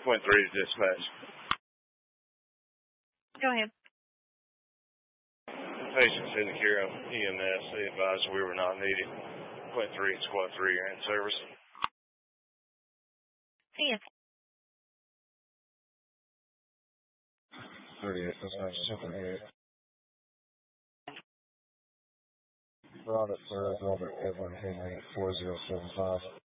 Point 3 to dispatch. Go ahead. Patients in the care of EMS. They advised we were not needed. Point 3 and Squad 3 are in service. See you. 38, dispatch 238. Robert, Robert, Edwin, Henry, 4075.